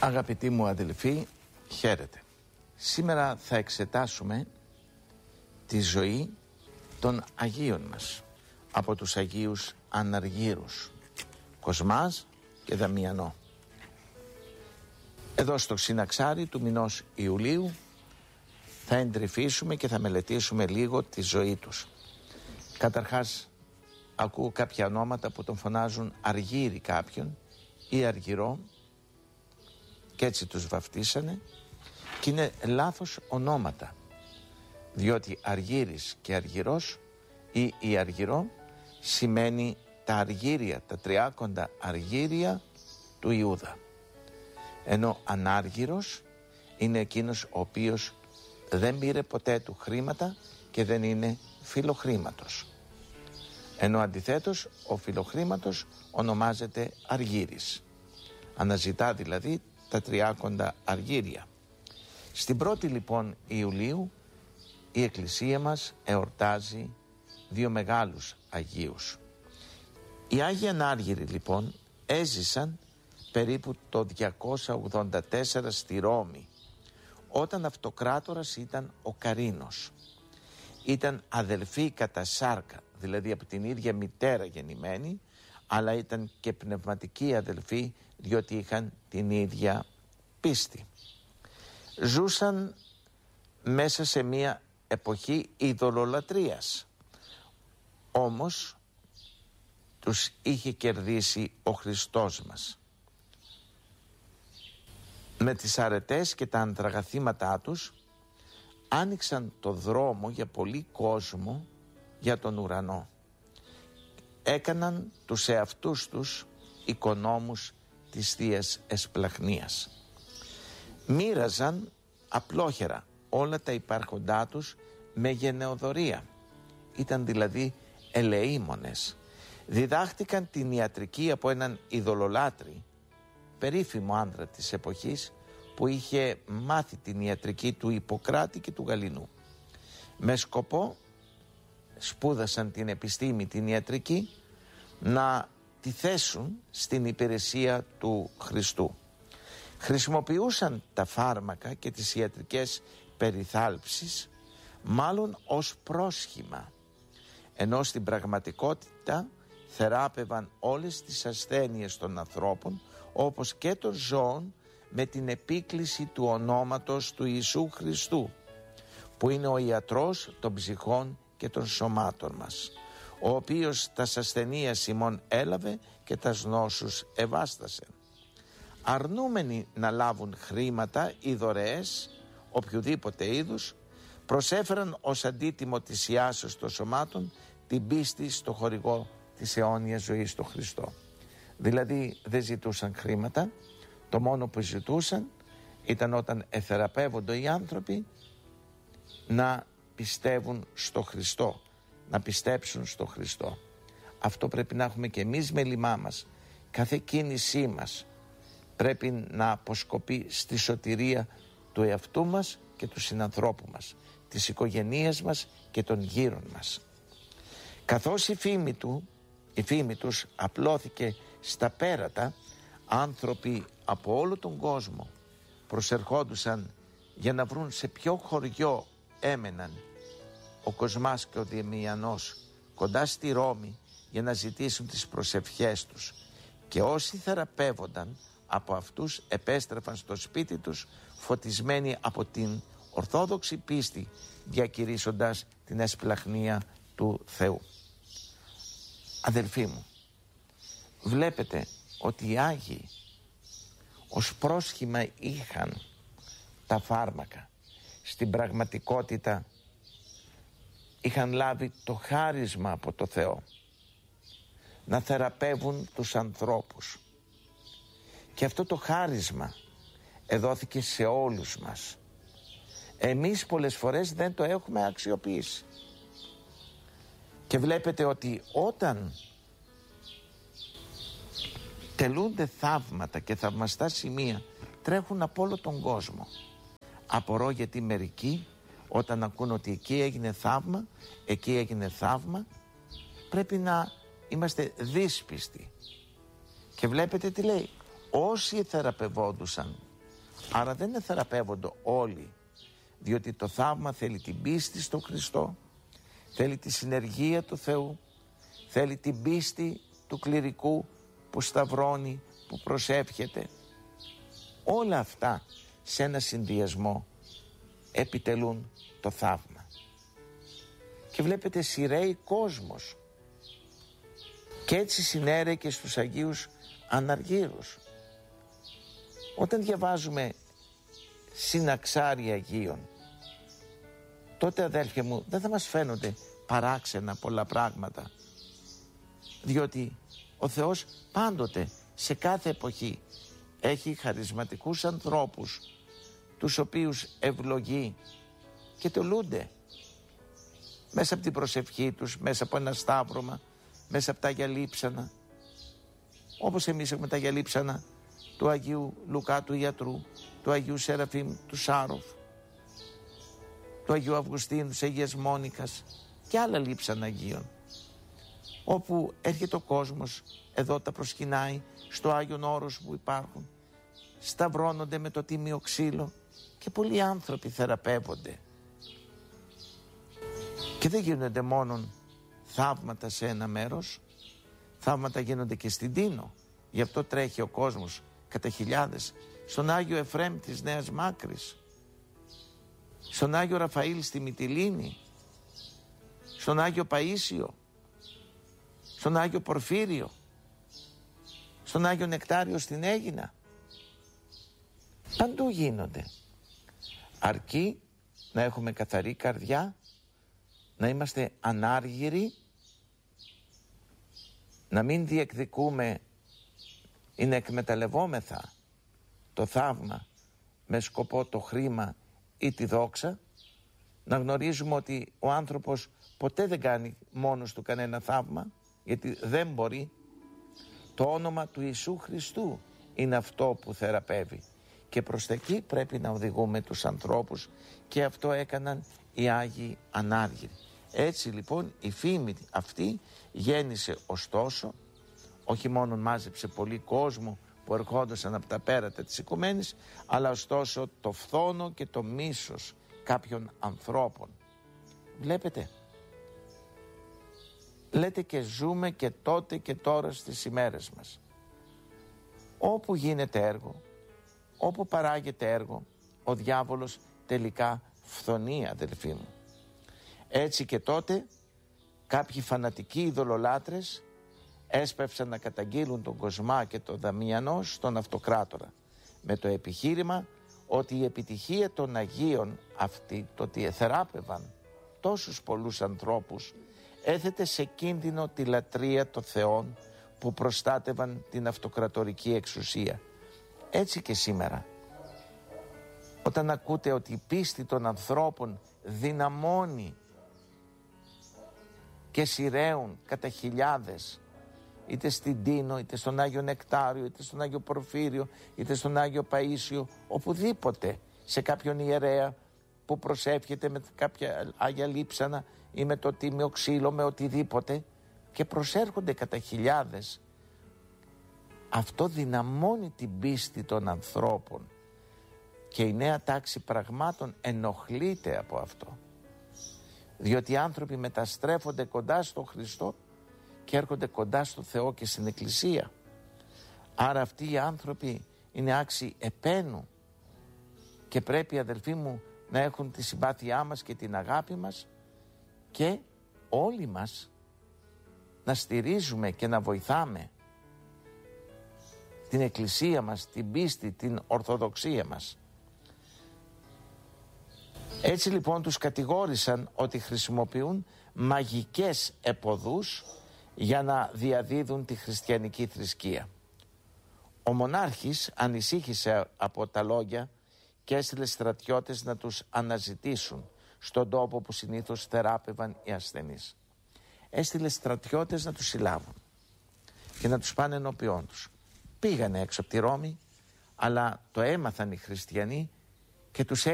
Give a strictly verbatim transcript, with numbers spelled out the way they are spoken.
Αγαπητοί μου αδελφοί, χαίρετε. Σήμερα θα εξετάσουμε τη ζωή των Αγίων μας από τους Αγίους Αναργύρους, Κοσμάς και Δαμιανό. Εδώ στο Συναξάρι του μηνός Ιουλίου θα εντρυφήσουμε και θα μελετήσουμε λίγο τη ζωή τους. Καταρχάς ακούω κάποια ονόματα που τον φωνάζουν Αργύρι κάποιον ή Αργυρό και έτσι τους βαφτίσανε, και είναι λάθος ονόματα, διότι Αργύρης και Αργυρός ή η Αργυρό σημαίνει τα αργύρια, τα τριάκοντα αργύρια του Ιούδα, ενώ Ανάργυρος είναι εκείνος ο οποίος δεν πήρε ποτέ του χρήματα και δεν είναι φιλοχρήματος, ενώ αντιθέτως ο φιλοχρήματος ονομάζεται Αργύρης, αναζητά δηλαδή τα τριάκοντα αργύρια. Στην πρώτη λοιπόν Ιουλίου η Εκκλησία μας εορτάζει δύο μεγάλους Αγίους. Οι Άγιοι Ανάργυροι λοιπόν έζησαν περίπου το διακόσια ογδόντα τέσσερα στη Ρώμη, όταν αυτοκράτορας ήταν ο Καρίνος. Ήταν αδελφοί κατά σάρκα, δηλαδή από την ίδια μητέρα γεννημένοι, αλλά ήταν και πνευματικοί αδελφοί, διότι είχαν την ίδια πίστη. Ζούσαν μέσα σε μια εποχή ειδωλολατρίας, όμως τους είχε κερδίσει ο Χριστός μας. Με τις αρετές και τα αντραγαθήματά τους άνοιξαν το δρόμο για πολύ κόσμο για τον ουρανό. Έκαναν τους εαυτούς τους οικονόμους της Θείας Εσπλαχνίας. Μοίραζαν απλόχερα όλα τα υπάρχοντά τους με γενεοδωρία. Ήταν δηλαδή ελεήμονες. Διδάχτηκαν την ιατρική από έναν ειδωλολάτρη, περίφημο άντρα της εποχής, που είχε μάθει την ιατρική του Ιπποκράτη και του Γαληνού. Με σκοπό σπούδασαν την επιστήμη την ιατρική να τη θέσουν στην υπηρεσία του Χριστού. Χρησιμοποιούσαν τα φάρμακα και τις ιατρικές περιθάλψεις μάλλον ως πρόσχημα, ενώ στην πραγματικότητα θεράπευαν όλες τις ασθένειες των ανθρώπων όπως και των ζώων με την επίκληση του ονόματος του Ιησού Χριστού, που είναι ο ιατρός των ψυχών και των σωμάτων μας, ο οποίος τας ασθενείας ημών έλαβε και τας νόσους ευάστασε. Αρνούμενοι να λάβουν χρήματα ή δωρεές οποιοδήποτε είδους, προσέφεραν ως αντίτιμο της ιάσεως των σωμάτων την πίστη στο χορηγό της αιώνιας ζωής στο Χριστό. Δηλαδή δεν ζητούσαν χρήματα, το μόνο που ζητούσαν ήταν όταν εθεραπεύονται οι άνθρωποι να πιστεύουν στο Χριστό, να πιστέψουν στο Χριστό. Αυτό πρέπει να έχουμε και εμείς με λιμά μας. Κάθε κίνησή μας πρέπει να αποσκοπεί στη σωτηρία του εαυτού μας και του συνανθρώπου μας, της οικογένειας μας και των γύρων μας. Καθώς η φήμη του, η φήμη τους απλώθηκε στα πέρατα, άνθρωποι από όλο τον κόσμο προσερχόντουσαν για να βρουν σε ποιο χωριό έμεναν ο Κοσμάς και ο Δαμιανός κοντά στη Ρώμη για να ζητήσουν τις προσευχές τους, και όσοι θεραπεύονταν από αυτούς επέστρεφαν στο σπίτι τους φωτισμένοι από την ορθόδοξη πίστη, διακηρύσσοντας την εσπλαχνία του Θεού. Αδελφοί μου, βλέπετε ότι οι Άγιοι ως πρόσχημα είχαν τα φάρμακα. Στην πραγματικότητα είχαν λάβει το χάρισμα από το Θεό να θεραπεύουν τους ανθρώπους, και αυτό το χάρισμα εδόθηκε σε όλους μας. Εμείς πολλές φορές δεν το έχουμε αξιοποιήσει, και βλέπετε ότι όταν τελούνται θαύματα και θαυμαστά σημεία τρέχουν από όλο τον κόσμο. Απορώ γιατί μερικοί όταν ακούν ότι εκεί έγινε θαύμα, εκεί έγινε θαύμα, πρέπει να είμαστε δύσπιστοι. Και βλέπετε τι λέει: όσοι θεραπευόντουσαν Άρα δεν θεραπεύονται όλοι, διότι το θαύμα θέλει την πίστη στο Χριστό, θέλει τη συνεργία του Θεού, θέλει την πίστη του κληρικού που σταυρώνει, που προσεύχεται. Όλα αυτά σε ένα συνδυασμό επιτελούν το θαύμα. Και βλέπετε σειραίει κόσμος. Και έτσι συνέρεε και στους Αγίους Αναργύρους. Όταν διαβάζουμε συναξάρια Αγίων, τότε αδέλφια μου δεν θα μας φαίνονται παράξενα πολλά πράγματα, διότι ο Θεός πάντοτε σε κάθε εποχή έχει χαρισματικούς ανθρώπους τους οποίους ευλογεί και τολούνται μέσα από την προσευχή τους, μέσα από ένα σταύρωμα, μέσα από τα Άγια Λείψανα, όπως εμείς έχουμε τα Άγια Λείψανα του Αγίου Λουκά του Ιατρού, του Αγίου Σεραφείμ του Σάροφ, του Αγίου Αυγουστίνου της Αγίας Μόνικας και άλλα λείψανα Αγίων, όπου έρχεται ο κόσμος, εδώ τα προσκυνάει στο Άγιον Όρος που υπάρχουν, σταυρώνονται με το τίμιο ξύλο και πολλοί άνθρωποι θεραπεύονται. Και δεν γίνονται μόνον θαύματα σε ένα μέρος, θαύματα γίνονται και στην Τίνο. Γι' αυτό τρέχει ο κόσμος κατά χιλιάδες στον Άγιο Εφραίμ της Νέας Μάκρης, στον Άγιο Ραφαήλ στη Μυτιλήνη, στον Άγιο Παΐσιο, στον Άγιο Πορφύριο, στον Άγιο Νεκτάριο στην Αίγινα. Παντού γίνονται. Αρκεί να έχουμε καθαρή καρδιά, να είμαστε ανάργυροι, να μην διεκδικούμε ή να εκμεταλλευόμεθα το θαύμα με σκοπό το χρήμα ή τη δόξα, να γνωρίζουμε ότι ο άνθρωπος ποτέ δεν κάνει μόνος του κανένα θαύμα, γιατί δεν μπορεί. Το όνομα του Ιησού Χριστού είναι αυτό που θεραπεύει και προς τα εκεί πρέπει να οδηγούμε τους ανθρώπους, και αυτό έκαναν οι Άγιοι Ανάργυροι. Έτσι λοιπόν η φήμη αυτή γέννησε, ωστόσο όχι μόνο μάζεψε πολύ κόσμο που ερχόντουσαν από τα πέρατα της οικουμένης, αλλά ωστόσο το φθόνο και το μίσος κάποιων ανθρώπων. Βλέπετε, λέτε και ζούμε και τότε και τώρα στις ημέρες μας. Όπου γίνεται έργο, όπου παράγεται έργο, ο διάβολος τελικά φθονεί, αδελφοί μου. Έτσι και τότε κάποιοι φανατικοί ειδωλολάτρες έσπευσαν να καταγγείλουν τον Κοσμά και τον Δαμιανό στον Αυτοκράτορα, με το επιχείρημα ότι η επιτυχία των Αγίων αυτή, το ότι εθεράπευαν τόσους πολλούς ανθρώπους, έθετε σε κίνδυνο τη λατρεία των θεών που προστάτευαν την αυτοκρατορική εξουσία. Έτσι και σήμερα, όταν ακούτε ότι η πίστη των ανθρώπων δυναμώνει και σειραίουν κατά χιλιάδες, είτε στην Τίνο, είτε στον Άγιο Νεκτάριο, είτε στον Άγιο Πορφύριο, είτε στον Άγιο Παΐσιο, οπουδήποτε, σε κάποιον ιερέα που προσεύχεται με κάποια Άγια Λείψανα ή με το τίμιο ξύλο, με οτιδήποτε, και προσέρχονται κατά χιλιάδες. Αυτό δυναμώνει την πίστη των ανθρώπων και η νέα τάξη πραγμάτων ενοχλείται από αυτό, διότι οι άνθρωποι μεταστρέφονται κοντά στον Χριστό και έρχονται κοντά στο Θεό και στην Εκκλησία. Άρα αυτοί οι άνθρωποι είναι άξιοι επένου και πρέπει, αδελφοί μου, να έχουν τη συμπάθειά μας και την αγάπη μας, και όλοι μας να στηρίζουμε και να βοηθάμε την Εκκλησία μας, την πίστη, την Ορθοδοξία μας. Έτσι λοιπόν τους κατηγόρησαν ότι χρησιμοποιούν μαγικές επωδούς για να διαδίδουν τη χριστιανική θρησκεία. Ο μονάρχης ανησύχησε από τα λόγια και έστειλε στρατιώτες να τους αναζητήσουν στον τόπο που συνήθως θεράπευαν οι ασθενείς. Έστειλε στρατιώτες να τους συλλάβουν και να τους πάνε ενώπιόν τους. Πήγανε έξω από τη Ρώμη, αλλά το έμαθαν οι χριστιανοί και τους